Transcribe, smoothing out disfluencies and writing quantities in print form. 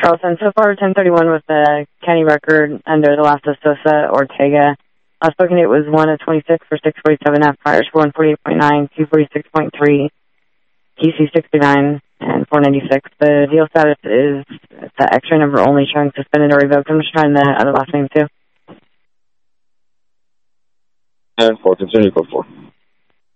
Charleston, so far 1031 with the county record under the last of Sosa Ortega. Spoken it was 1 of 26 for 647 F, priors for 148.9, 246.3, TC 69, and 496. The deal status is the extra number only showing suspended or revoked. I'm just trying the other last name too. And 4, continue, go 4.